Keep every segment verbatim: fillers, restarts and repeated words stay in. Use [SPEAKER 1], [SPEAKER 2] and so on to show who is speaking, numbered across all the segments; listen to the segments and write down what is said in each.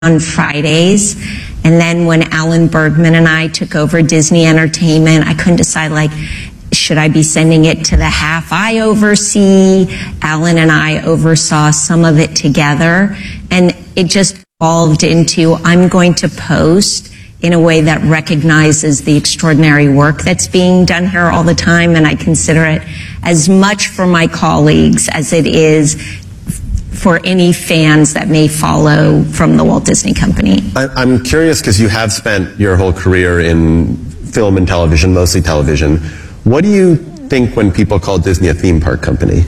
[SPEAKER 1] on Fridays. And then when Alan Bergman and I took over Disney Entertainment, I couldn't decide, like, should I be sending it to the half I oversee? Alan and I oversaw some of it together. And it just evolved into, I'm going to post in a way that recognizes the extraordinary work that's being done here all the time. And I consider it as much for my colleagues as it is for any fans that may follow from the Walt Disney Company.
[SPEAKER 2] I, I'm curious because you have spent your whole career in film and television, mostly television. What do you think when people call Disney a theme park company?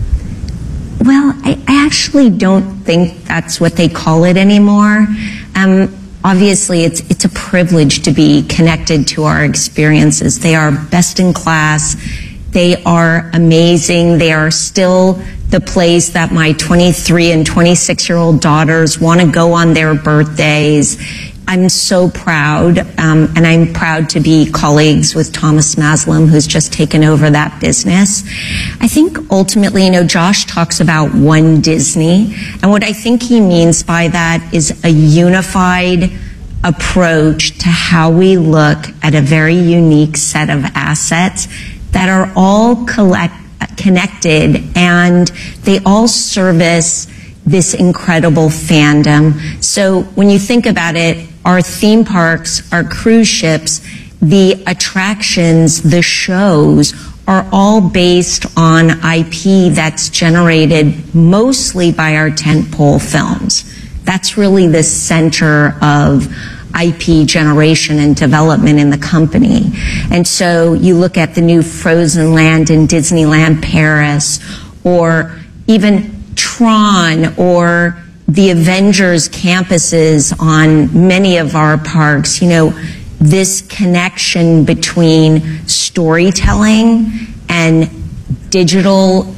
[SPEAKER 1] Well, I, I actually don't think that's what they call it anymore. Um, obviously, it's it's a privilege to be connected to our experiences. They are best in class. They are amazing. They are still the place that my twenty-three and twenty-six-year-old daughters want to go on their birthdays. I'm so proud, um, and I'm proud to be colleagues with Thomas Maslam, who's just taken over that business. I think ultimately, you know, Josh talks about One Disney, and what I think he means by that is a unified approach to how we look at a very unique set of assets that are all collect, connected, and they all service this incredible fandom. So when you think about it, our theme parks, our cruise ships, the attractions, the shows are all based on I P that's generated mostly by our tentpole films. That's really the center of I P generation and development in the company. And so you look at the new Frozen Land in Disneyland Paris, or even Tron, or the Avengers campuses on many of our parks. You know, this connection between storytelling and digital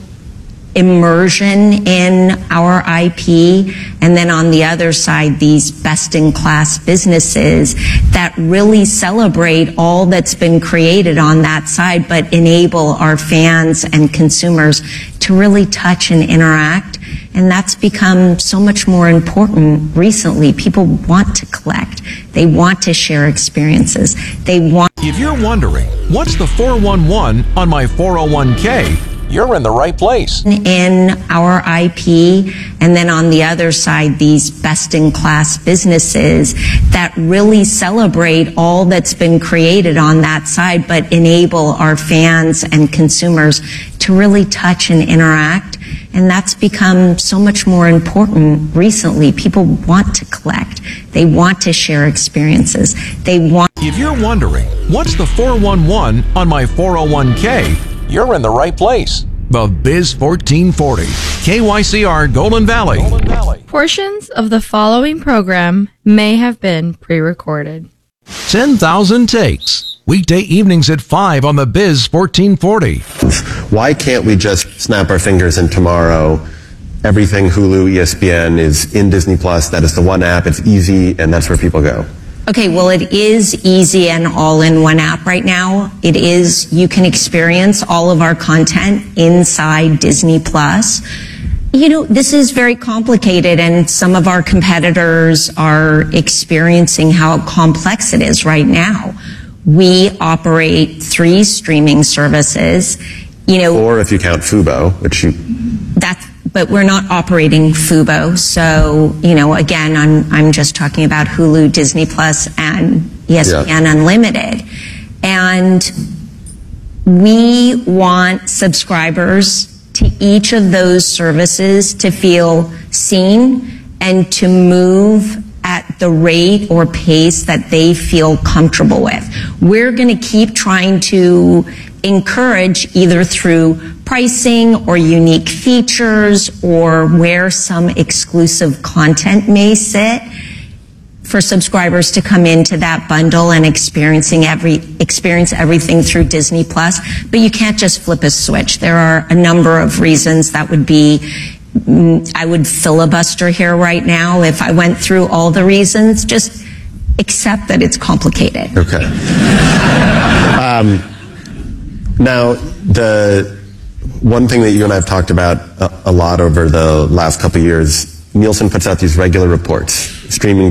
[SPEAKER 1] immersion in our I P, and then on the other side, these best-in-class businesses that really celebrate all that's been created on that side, but enable our fans and consumers to really touch and interact. And that's become so much more important recently. People want to collect. They want to share experiences. They want...
[SPEAKER 3] If you're wondering, what's the four one one on my four oh one k? You're in the right place.
[SPEAKER 1] In our I P, and then on the other side, these best-in-class businesses that really celebrate all that's been created on that side, but enable our fans and consumers to really touch and interact. And that's become so much more important recently. People want to collect. They want to share experiences. They want...
[SPEAKER 3] If you're wondering, what's the four one one on my four oh one k? You're in the right place. The Biz fourteen forty, K Y C R Golden Valley. Golden Valley.
[SPEAKER 4] Portions of the following program may have been pre-recorded.
[SPEAKER 3] ten thousand takes. Weekday evenings at five on the Biz fourteen forty.
[SPEAKER 2] Why can't we just snap our fingers and tomorrow everything Hulu, E S P N is in Disney Plus? That is the one app. It's easy, and that's where people go.
[SPEAKER 1] Okay, well, it is easy and all in one app right now. It is, you can experience all of our content inside Disney Plus. You know, this is very complicated, and some of our competitors are experiencing how complex it is right now. We operate three streaming services. You know,
[SPEAKER 2] or if you count Fubo, which you...
[SPEAKER 1] That's, but we're not operating Fubo. So, you know, again, I'm, I'm just talking about Hulu, Disney Plus, and E S P N yeah. Unlimited. And we want subscribers to each of those services to feel seen and to move at the rate or pace that they feel comfortable with. We're going to keep trying to encourage, either through pricing or unique features or where some exclusive content may sit, for subscribers to come into that bundle and experiencing every experience everything through Disney Plus. But you can't just flip a switch. There are a number of reasons that would be, I would filibuster here right now if I went through all the reasons. Just accept that it's complicated.
[SPEAKER 2] Okay. um, now, the one thing that you and I have talked about a, a lot over the last couple of years, Nielsen puts out these regular reports streaming